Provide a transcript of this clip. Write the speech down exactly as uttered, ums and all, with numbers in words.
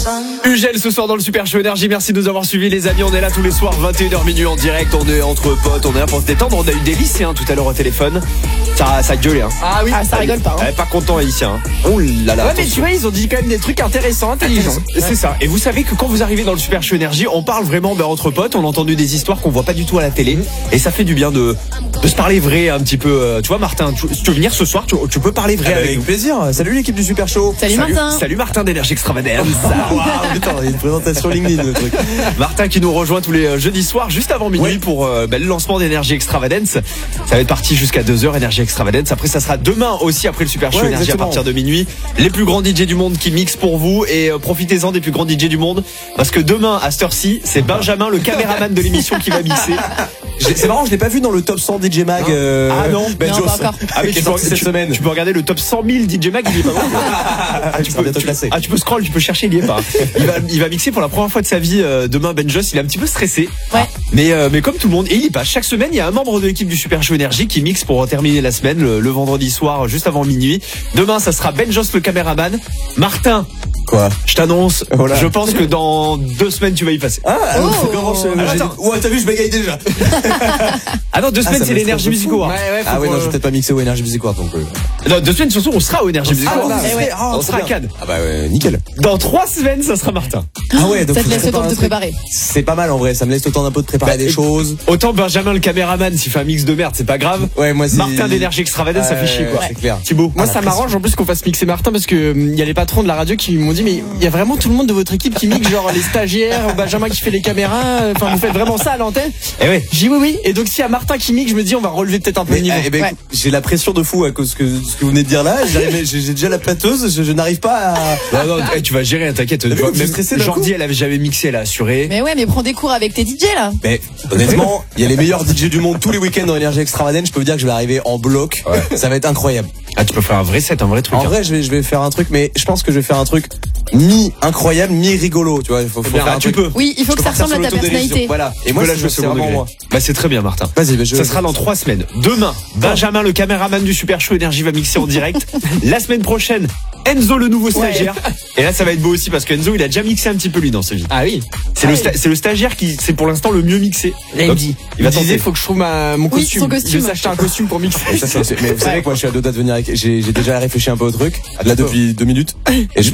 Ugel ce soir dans le Super Show Énergie, merci de nous avoir suivis les amis, on est là tous les soirs vingt et une heures minuit en direct, on est entre potes, on est là pour se détendre, on a eu des lycéens tout à l'heure au téléphone, ça, ça gueulait hein. Ah oui, ah, ça rigole pas hein. Elle est pas content les lycéens hein. Oh là là. Ouais mais tu vois ils ont dit quand même des trucs intéressants, intelligents. C'est ouais. ça, et vous savez que quand vous arrivez dans le Super Show Énergie, on parle vraiment ben, entre potes, on a entendu des histoires qu'on voit pas du tout à la télé, mmh. et ça fait du bien de, de se parler vrai un petit peu, euh, tu vois Martin, tu, si tu veux venir ce soir, tu, tu peux parler vrai ah, avec, avec nous. Plaisir, salut l'équipe du Super Show. Salut, salut Martin. Salut Martin d'Énergie Extravagance. Wow, putain, il y a une présentation LinkedIn le truc. Martin qui nous rejoint tous les jeudis soirs juste avant minuit ouais. pour euh, bah, le lancement d'Énergie Extravagance. Ça va être parti jusqu'à deux heures Énergie Extravagance. Après ça sera demain aussi après le Super Show ouais, Énergie à partir de minuit. Les plus grands D J du monde qui mixent pour vous et euh, profitez-en des plus grands D J du monde parce que demain à cette heure-ci, c'est Benjamin le caméraman de l'émission qui va mixer. C'est marrant, je l'ai pas vu dans le top cent D J Mag. Euh... Ah non, Ben non, pas encore. Ah, mais tu, peux, cette tu, semaine. tu peux regarder le top cent mille D J Mag, il est pas bon. ah, tu, peux, tu, ah, tu peux scroll, tu peux chercher, il y est pas. Il va, il va mixer pour la première fois de sa vie euh, demain. Ben Joss, il est un petit peu stressé. Ouais. Mais, euh, mais comme tout le monde, et il y passe. Chaque semaine, il y a un membre de l'équipe du Super Show Énergie qui mixe pour terminer la semaine le, le vendredi soir, juste avant minuit. Demain, ça sera Ben Joss le caméraman. Martin. Quoi? Je t'annonce, voilà. Je pense que dans deux semaines tu vas y passer. Ah, oh. comment je... ah, attends. Ouais, t'as vu, je bégaye déjà. Ah non, deux semaines ah, c'est l'Énergie Music Award. Ouais, ouais, ah ouais, non, je vais peut-être pas mixer au Énergie Music Award donc. Euh... Non, deux semaines surtout on sera au Énergie Music Award. Ah, ouais, ouais. on sera à Cannes. Ah bah ouais, nickel. Dans trois semaines ça sera Martin. Ah ouais, donc ça te laisse le temps de te préparer. C'est pas mal en vrai, ça me laisse le temps d'un peu de préparer bah, des choses. Autant Benjamin le caméraman s'il fait un mix de merde, c'est pas grave. Ouais, moi c'est Martin d'Énergie Extravagance, ça fait chier quoi. C'est clair. Thibaut. Moi ça m'arrange en plus qu'on fasse mixer Martin parce que il y a les patrons de la radio qui m'ont dit mais il y a vraiment tout le monde de votre équipe qui mixe, genre les stagiaires, Benjamin qui fait les caméras, enfin vous faites vraiment ça à l'antenne. Eh ouais. J'ai dit oui oui, et donc s'il y a Martin qui mixe, je me dis on va relever peut-être un peu le niveau. Eh ben, ouais. J'ai la pression de fou à cause que ce que vous venez de dire là. J'ai déjà la plâteuse, je, je n'arrive pas à. Non non, hey, tu vas gérer, t'inquiète. Même Jordi, elle avait jamais mixé, elle a assuré. Mais ouais, mais prends des cours avec tes D J là. Mais honnêtement, il y a les meilleurs D J du monde tous les week-ends dans Énergie Extravagance. Je peux vous dire que je vais arriver en bloc. Ouais. Ça va être incroyable. Ah, tu peux faire un vrai set, un vrai truc. En hein. vrai, je vais, je vais faire un truc, mais je pense que je vais faire un truc mi incroyable, mi rigolo. Tu vois, il faut, faut bien, faire un tu truc. peux. Oui, il faut que ça ressemble à ta personnalité. Voilà. Et moi, là, je veux c'est vraiment moi. Bah, c'est très bien, Martin. Vas-y, bah, je... ça sera dans trois semaines. Demain, Benjamin, le caméraman du Super Show Énergie, va mixer en direct. La semaine prochaine, Enzo, le nouveau stagiaire. Ouais. Et là, ça va être beau aussi parce que Enzo, il a déjà mixé un petit peu lui dans sa vie. Ah oui. C'est ah le, sta- oui. le stagiaire qui, c'est pour l'instant le mieux mixé. Là, il dit. Il va disait, faut que je trouve ma, mon oui, costume. costume. Je vais s'acheter un costume pour mixer. Ça, mais vous savez que moi, je suis à deux doigts de venir avec, j'ai, j'ai déjà réfléchi un peu au truc. Là, depuis deux minutes. Et je